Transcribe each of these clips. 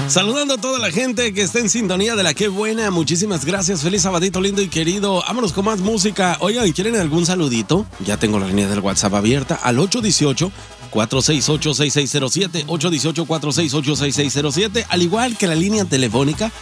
Saludando a toda la gente que está en sintonía de la Qué Buena. Muchísimas gracias. Feliz sabadito lindo y querido. Vámonos con más música. Oigan, ¿quieren algún saludito? Ya tengo la línea del WhatsApp abierta al 818-468-6607. 818-468-6607. Al igual que la línea telefónica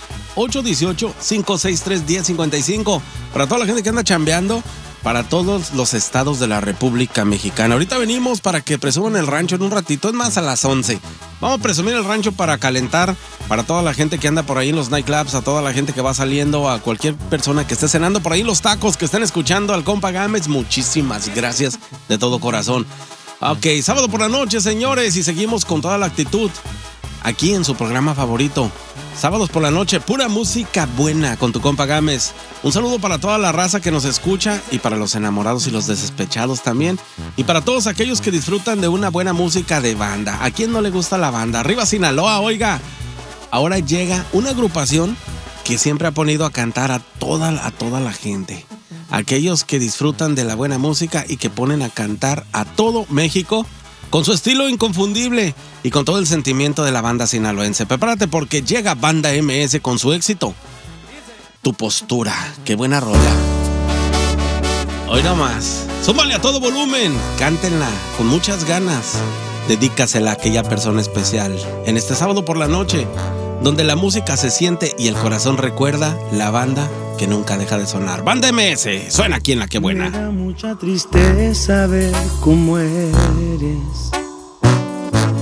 818-563-1055. Para toda la gente que anda chambeando, para todos los estados de la República Mexicana. Ahorita venimos para que presuman el rancho en un ratito, es más a las 11. Vamos a presumir el rancho para calentar, para toda la gente que anda por ahí en los nightclubs, a toda la gente que va saliendo, a cualquier persona que esté cenando por ahí los tacos, que estén escuchando al compa Gámez. Muchísimas gracias de todo corazón. Ok, sábado por la noche, señores, y seguimos con toda la actitud aquí en su programa favorito. Sábados por la noche, pura música buena con tu compa Gámez. Un saludo para toda la raza que nos escucha y para los enamorados y los despechados también. Y para todos aquellos que disfrutan de una buena música de banda. ¿A quién no le gusta la banda? Arriba Sinaloa, oiga. Ahora llega una agrupación que siempre ha ponido a cantar a toda la gente. Aquellos que disfrutan de la buena música y que ponen a cantar a todo México con su estilo inconfundible y con todo el sentimiento de la banda sinaloense. Prepárate porque llega Banda MS con su éxito Tu Postura. ¡Qué buena rola! Hoy nomás, súmale a todo volumen, cántenla con muchas ganas. Dedícasela a aquella persona especial en este sábado por la noche, donde la música se siente y el corazón recuerda la banda que nunca deja de sonar. Banda MS, suena aquí en La Qué Buena. Me da mucha tristeza ver cómo eres.